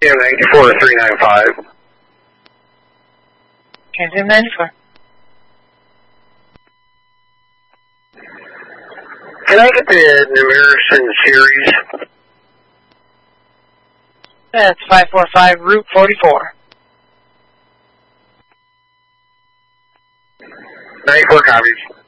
KZM 94-395. KZM 94. Can I get the Numerison series? That's 545 Route 44. 94 copies.